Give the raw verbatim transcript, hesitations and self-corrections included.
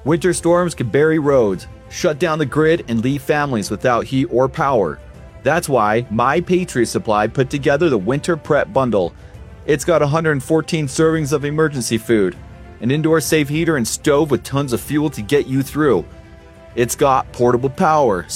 Winter storms can bury roads, shut down the grid, and leave families without heat or power. That's why My Patriot Supply put together the Winter Prep Bundle. It's got one hundred fourteen servings of emergency food, an indoor safe heater and stove with tons of fuel to get you through. It's got portable power,